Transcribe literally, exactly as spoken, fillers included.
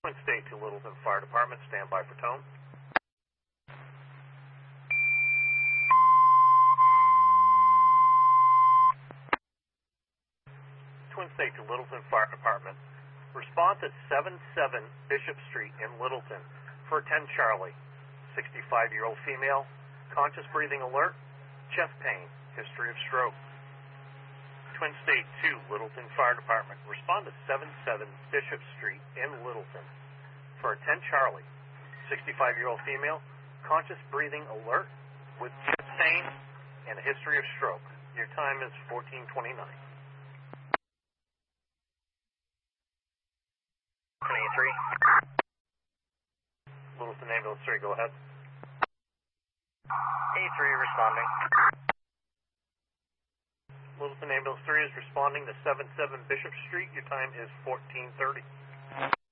Twin State to Littleton Fire Department, stand by for tone. Twin State to Littleton Fire Department. Response at seven seven Bishop Street in Littleton for ten Charlie. sixty-five-year-old female, conscious breathing alert, chest pain, history of stroke. Twin State to Littleton Fire Department. Respond to seven seven Bishop Street in Littleton for ten Charlie. sixty-five-year-old female, conscious breathing alert with chest pain and a history of stroke. Your time is fourteen twenty-nine. twenty-three. Littleton Ambulance three, go ahead. A three responding. Littleton Ambulance three is responding to seven seven Bishop Street. Your time is fourteen thirty.